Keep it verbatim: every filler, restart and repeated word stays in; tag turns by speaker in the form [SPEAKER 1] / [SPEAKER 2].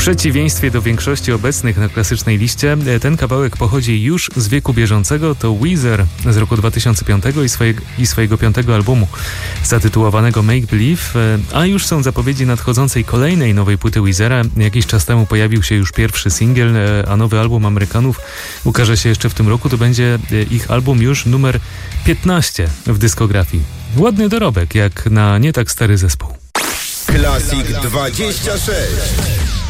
[SPEAKER 1] przeciwieństwie do większości obecnych na klasycznej liście, ten kawałek pochodzi już z wieku bieżącego. To Weezer z roku dwa tysiące piątego i swojego, i swojego piątego albumu zatytułowanego Make Believe, a już są zapowiedzi nadchodzącej kolejnej nowej płyty Weezera. Jakiś czas temu pojawił się już pierwszy singiel, a nowy album Amerykanów ukaże się jeszcze w tym roku. To będzie ich album już numer piętnaście w dyskografii. Ładny dorobek, jak na nie tak stary zespół.
[SPEAKER 2] Classic dwadzieścia sześć.